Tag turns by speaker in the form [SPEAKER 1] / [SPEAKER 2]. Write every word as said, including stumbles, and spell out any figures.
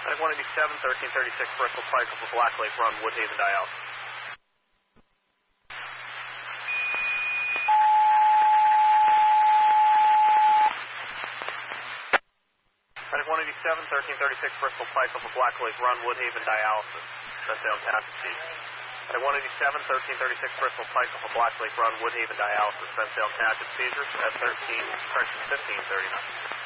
[SPEAKER 1] Medic one eighty-seven, thirteen thirty-six, Bristol Pike for Black Lake Run, Woodhaven dialysis. Medic one eighty-seven, thirteen thirty-six, Bristol Pike for Black Lake Run, Woodhaven dialysis. Sent down Township Cedars. Medic one eighty-seven, thirteen thirty-six, Bristol Pike for Black Lake Run, Woodhaven dialysis. Sent down Township Cedars at thirteen, correction, fifteen thirty-nine.